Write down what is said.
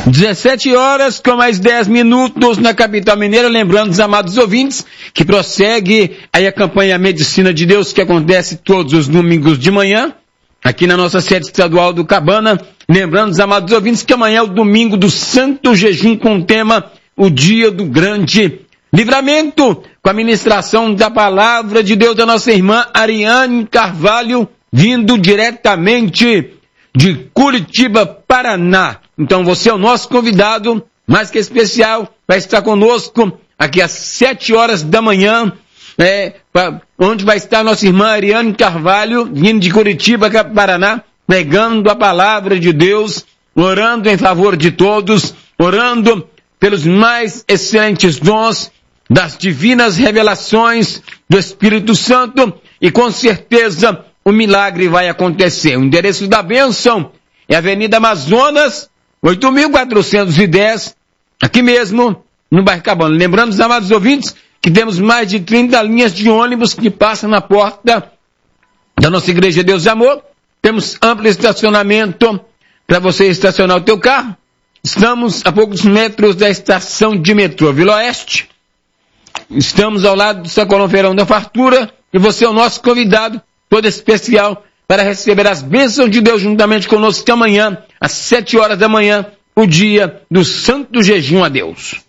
17 horas com mais 10 minutos na capital mineira, lembrando os amados ouvintes que prossegue aí a campanha Medicina de Deus, que acontece todos os domingos de manhã, aqui na nossa sede estadual do Cabana, lembrando os amados ouvintes que amanhã é o domingo do Santo Jejum com o tema O Dia do Grande Livramento, com a ministração da Palavra de Deus da nossa irmã Ariane Carvalho, vindo diretamente de Curitiba, Paraná. Então você é o nosso convidado, mais que especial, vai estar conosco aqui às 7 horas da manhã, onde vai estar nossa irmã Ariane Carvalho, vindo de Curitiba, Paraná, pregando a palavra de Deus, orando em favor de todos, orando pelos mais excelentes dons das divinas revelações do Espírito Santo, e com certeza o milagre vai acontecer. O endereço da bênção é Avenida Amazonas, 8.410, aqui mesmo, no bairro Cabana. Lembrando, os amados ouvintes, que temos mais de 30 linhas de ônibus que passam na porta da nossa Igreja Deus de Amor. Temos amplo estacionamento para você estacionar o teu carro. Estamos a poucos metros da estação de metrô Vila Oeste. Estamos ao lado do Sacolão Feirão da Fartura, e você é o nosso convidado, todo especial, para receber as bênçãos de Deus juntamente conosco amanhã, às 7 horas da manhã, o dia do Santo Jejum a Deus.